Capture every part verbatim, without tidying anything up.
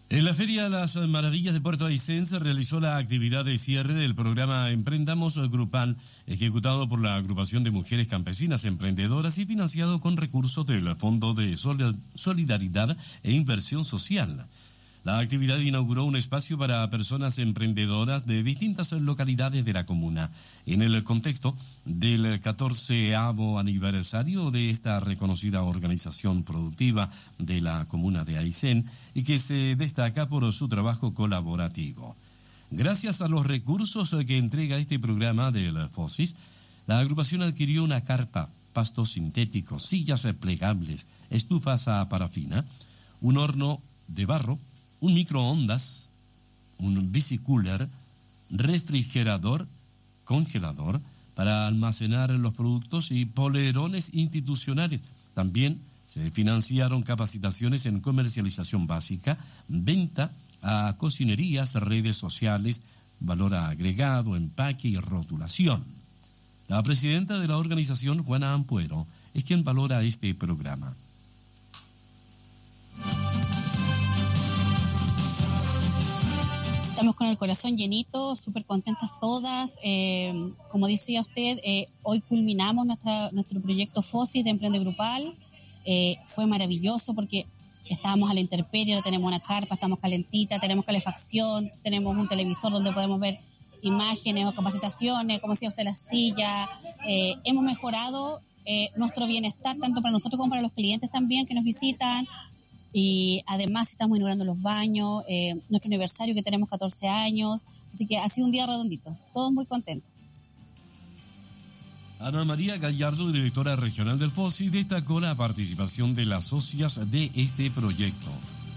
En la Feria Las Maravillas de Puerto Aysén se realizó la actividad de cierre del programa Emprendamos Grupal, ejecutado por la Agrupación de Mujeres Campesinas Emprendedoras y financiado con recursos del Fondo de Solidaridad e Inversión Social. La actividad inauguró un espacio para personas emprendedoras de distintas localidades de la comuna, en el contexto del catorceavo aniversario de esta reconocida organización productiva de la comuna de Aysén y que se destaca por su trabajo colaborativo. Gracias a los recursos que entrega este programa del FOSIS, la agrupación adquirió una carpa, pastos sintéticos, sillas plegables, estufas a parafina, un horno de barro, un microondas, un bicicooler, refrigerador, congelador para almacenar los productos y polerones institucionales. También se financiaron capacitaciones en comercialización básica, venta a cocinerías, redes sociales, valor agregado, empaque y rotulación. La presidenta de la organización, Juana Ampuero, es quien valora este programa. Estamos con el corazón llenito, súper contentas todas. Eh, como decía usted, eh, hoy culminamos nuestra, nuestro proyecto FOSIS de Emprende Grupal. Eh, fue maravilloso porque estábamos a la intemperie, ahora tenemos una carpa, estamos calentitas, tenemos calefacción, tenemos un televisor donde podemos ver imágenes o capacitaciones, como decía usted, la silla. Eh, hemos mejorado eh, nuestro bienestar, tanto para nosotros como para los clientes también que nos visitan. Y además estamos inaugurando los baños, eh, nuestro aniversario que tenemos catorce años, así que ha sido un día redondito, todos muy contentos. Ana María Gallardo, directora regional del FOSIS, destacó la participación de las socias de este proyecto.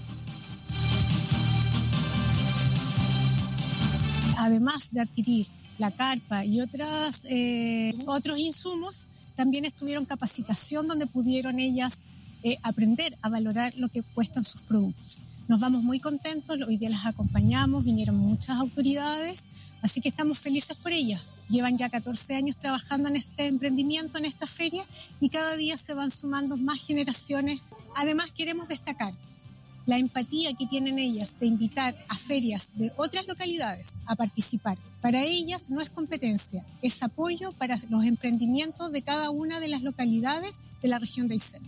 Además de adquirir la carpa y otras, eh, otros insumos, también estuvieron capacitación donde pudieron ellas Eh, aprender a valorar lo que cuestan sus productos. Nos vamos muy contentos, hoy día las acompañamos, vinieron muchas autoridades, así que estamos felices por ellas. Llevan ya catorce años trabajando en este emprendimiento, en esta feria, y cada día se van sumando más generaciones. Además queremos destacar la empatía que tienen ellas de invitar a ferias de otras localidades a participar. Para ellas no es competencia, es apoyo para los emprendimientos de cada una de las localidades de la región de Aysén.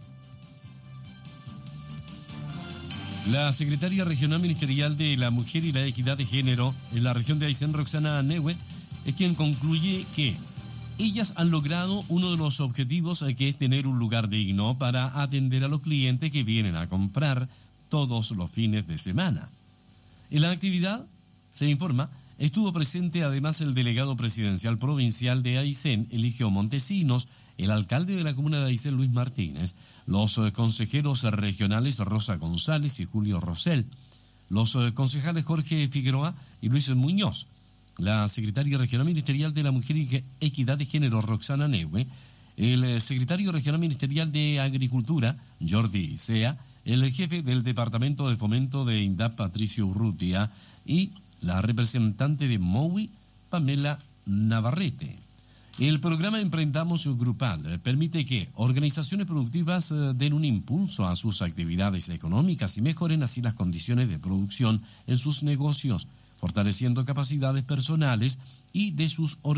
La secretaria regional ministerial de la Mujer y la Equidad de Género en la región de Aysén, Roxana Nehue, es quien concluye que ellas han logrado uno de los objetivos, que es tener un lugar digno para atender a los clientes que vienen a comprar todos los fines de semana. En la actividad, se informa, estuvo presente además el delegado presidencial provincial de Aysén, Eligio Montesinos, el alcalde de la comuna de Aysén, Luis Martínez, los consejeros regionales Rosa González y Julio Rosell, los concejales Jorge Figueroa y Luis Muñoz, la secretaria regional ministerial de la Mujer y Equidad de Género, Roxana Nehue, el secretario regional ministerial de Agricultura, Jordi Sea, el jefe del Departamento de Fomento de INDAP, Patricio Urrutia, y la representante de MOWI, Pamela Navarrete. El programa Emprendamos Grupal permite que organizaciones productivas den un impulso a sus actividades económicas y mejoren así las condiciones de producción en sus negocios, fortaleciendo capacidades personales y de sus organizaciones.